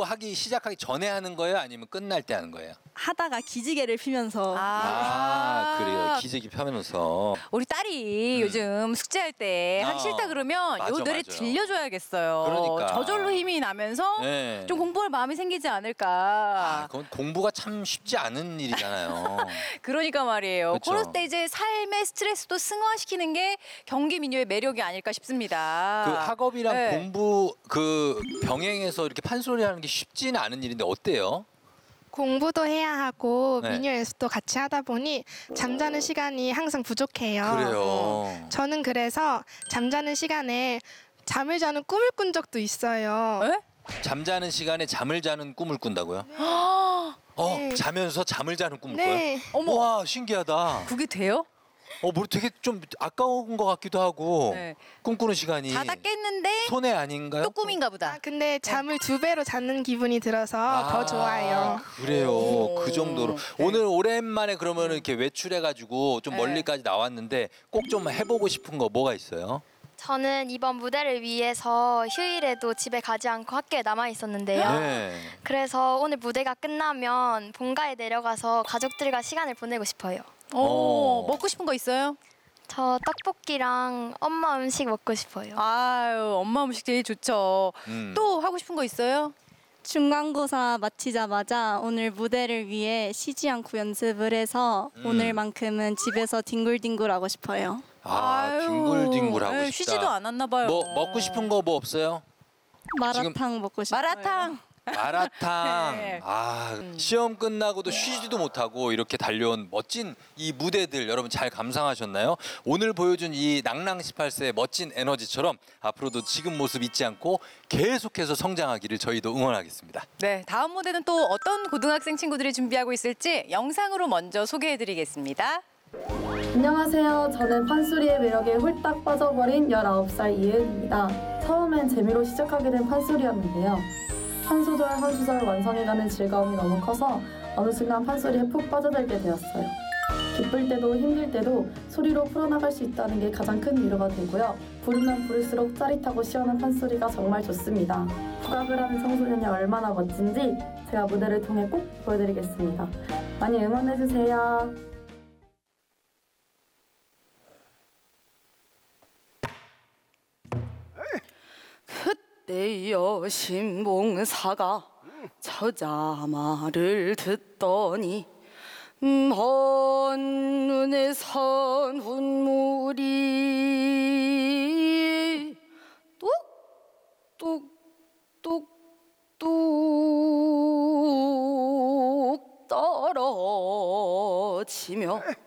공부하기 시작하기 전에 하는 거예요? 아니면 끝날 때 하는 거예요? 하다가 기지개를 피면서. 그래요. 기저귀 펴면서. 우리 딸이 요즘 숙제할 때 하기 싫다 그러면 맞아, 요 노래 맞아. 들려줘야겠어요. 그러니까. 저절로 힘이 나면서 네. 좀 공부할 마음이 생기지 않을까. 그건 공부가 참 쉽지 않은 일이잖아요. 그러니까 말이에요. 그쵸. 그럴 때 이제 삶의 스트레스도 승화시키는 게 경기 민요의 매력이 아닐까 싶습니다. 그 학업이랑 네. 공부 그 병행해서 이렇게 판소리하는 게 쉽지는 않은 일인데 어때요? 공부도 해야 하고 네. 민요 연습도 같이 하다 보니 잠자는 시간이 항상 부족해요. 그래요. 저는 그래서 잠자는 시간에 잠을 자는 꿈을 꾼 적도 있어요. 에? 잠자는 시간에 잠을 자는 꿈을 꾼다고요? 네. 자면서 잠을 자는 꿈을 네. 꿔요? 어머. 와, 신기하다. 그게 돼요? 뭐 되게 좀 아까운 것 같기도 하고 네. 꿈꾸는 시간이 자다 깼는데 손해 아닌가요? 또 꿈인가 보다. 아, 근데 잠을 2배로 자는 기분이 들어서 더 좋아요. 그래요. 오. 그 정도로. 네. 오늘 오랜만에 그러면 이렇게 외출해가지고 좀 네. 멀리까지 나왔는데 꼭 좀 해보고 싶은 거 뭐가 있어요? 저는 이번 무대를 위해서 휴일에도 집에 가지 않고 학교에 남아 있었는데요. 네. 그래서 오늘 무대가 끝나면 본가에 내려가서 가족들과 시간을 보내고 싶어요. 먹고 싶은 거 있어요? 저 떡볶이랑 엄마 음식 먹고 싶어요. 아유, 엄마 음식 제일 좋죠. 또 하고 싶은 거 있어요? 중간고사 마치자마자 오늘 무대를 위해 쉬지 않고 연습을 해서 오늘만큼은 집에서 뒹굴뒹굴하고 싶어요. 뒹굴뒹굴하고 싶다. 쉬지도 않았나 봐요. 뭐 먹고 싶은 거 뭐 없어요? 마라탕 먹고 싶어요. 마라탕. 마라탕. 네. 시험 끝나고도 쉬지도 못하고 이렇게 달려온 멋진 이 무대들 여러분 잘 감상하셨나요? 오늘 보여준 이 낭랑 18세의 멋진 에너지처럼 앞으로도 지금 모습 잊지 않고 계속해서 성장하기를 저희도 응원하겠습니다. 네, 다음 무대는 또 어떤 고등학생 친구들이 준비하고 있을지 영상으로 먼저 소개해드리겠습니다. 안녕하세요. 저는 판소리의 매력에 홀딱 빠져버린 19살 이은입니다. 처음엔 재미로 시작하게 된 판소리였는데요. 한 소절 한 소절 완성해가는 즐거움이 너무 커서 어느 순간 판소리에 푹 빠져들게 되었어요. 기쁠 때도 힘들 때도 소리로 풀어나갈 수 있다는 게 가장 큰 위로가 되고요. 부르면 부를수록 짜릿하고 시원한 판소리가 정말 좋습니다. 국악을 하는 청소년이 얼마나 멋진지 제가 무대를 통해 꼭 보여드리겠습니다. 많이 응원해주세요. 그때여 신봉사가 저자 말을 듣더니 먼 눈에 선 운물이 뚝뚝뚝뚝 떨어지며